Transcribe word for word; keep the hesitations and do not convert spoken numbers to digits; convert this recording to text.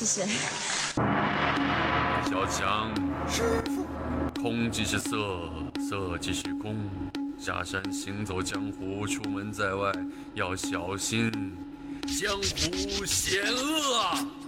谁？ 小强， 师傅， 空即是色，色即是空。下山行走江湖，出门在外要小心，江湖险恶啊！